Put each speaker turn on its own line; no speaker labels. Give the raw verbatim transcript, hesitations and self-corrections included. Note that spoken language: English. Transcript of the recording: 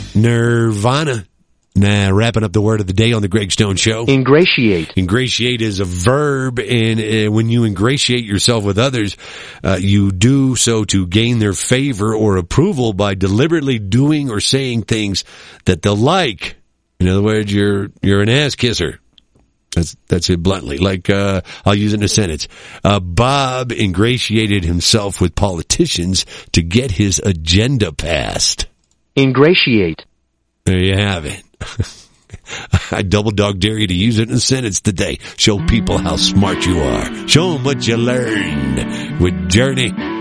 Nirvana. Nah, wrapping up the word of the day on the Greg Stone Show.
Ingratiate.
Ingratiate is a verb, and uh, when you ingratiate yourself with others, uh, you do so to gain their favor or approval by deliberately doing or saying things that they'll like. In other words, you're you're an ass kisser. That's that's it bluntly. Like, uh, I'll use it in a sentence. Uh, Bob ingratiated himself with politicians to get his agenda passed.
Ingratiate.
There you have it. I double dog dare you to use it in a sentence today. Show people how smart you are. Show them what you learned with Journey.